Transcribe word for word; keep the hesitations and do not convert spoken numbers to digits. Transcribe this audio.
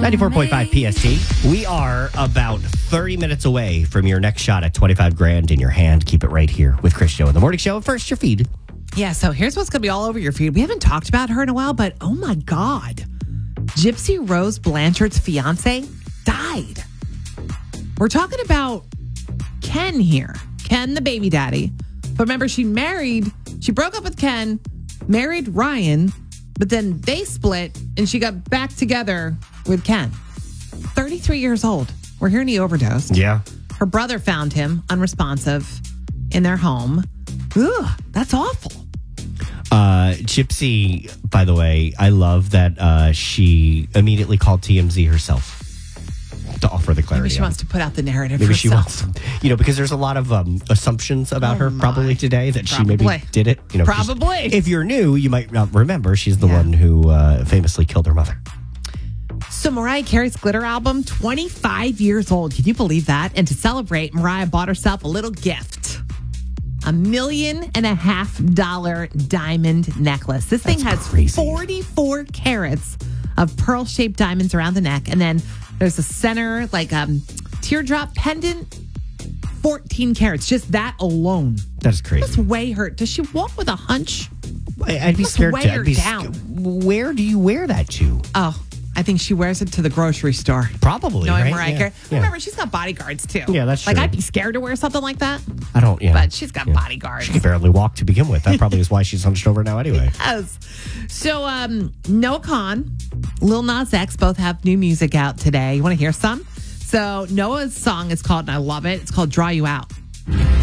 ninety-four point five P S T. We are about thirty minutes away from your next shot at twenty-five grand in your hand. Keep it right here with Chris Show in the Morning Show. First, your feed. Yeah, so here's what's going to be all over your feed. We haven't talked about her in a while, but oh my God. Gypsy Rose Blanchard's fiance died. We're talking about Ken here. Ken, the baby daddy. But remember, she married, she broke up with Ken, married Ryan, but then they split and she got back together with Ken. thirty-three years old. We're hearing he overdosed. Yeah. Her brother found him unresponsive in their home. Ugh, that's awful. Uh, Gypsy, by the way, I love that uh, she immediately called T M Z herself to offer the clarity. Maybe she on. wants to put out the narrative Maybe herself. she wants to, you know, because there's a lot of um, assumptions about Oh her my. probably today that Probably. she maybe did it. You know, 'cause Probably. If you're new, you might not remember. She's the Yeah. one who uh, famously killed her mother. So Mariah Carey's Glitter album, twenty-five years old. Can you believe that? And to celebrate, Mariah bought herself a little gift. A million and a half dollar diamond necklace. This thing That's has crazy. forty-four carats of pearl-shaped diamonds around the neck. And then there's a center, like um teardrop pendant, fourteen carats. Just that alone. That is crazy. Must weigh her. Does she walk with a hunch? I- I'd be must scared weigh to. her I'd be down. sc- Where do you wear that to? Oh, I think she wears it to the grocery store. Probably, Knowing right? Mariah Yeah. Carey. Yeah. Remember, she's got bodyguards too. Yeah, that's Like, true. I'd be scared to wear something like that. I don't, yeah. But she's got Yeah. bodyguards. She can barely walk to begin with. That probably is why she's hunched over now anyway. Yes. So, um, Noah Khan, Lil Nas X both have new music out today. You want to hear some? So, Noah's song is called, and I love it, it's called Draw You Out.